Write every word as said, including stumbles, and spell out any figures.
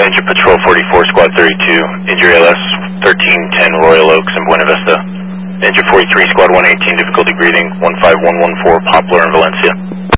Engine Patrol forty-four, Squad thirty-two, injury L S thirteen ten Royal Oaks in Buena Vista. Engine forty-three, Squad one eighteen, difficulty greeting one five one one four Poplar in Valencia.